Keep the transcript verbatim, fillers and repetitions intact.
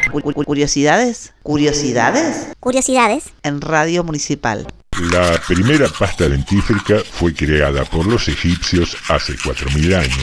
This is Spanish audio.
Curiosidades, curiosidades, curiosidades en Radio Municipal. La primera pasta dentífrica fue creada por los egipcios hace cuatro mil años.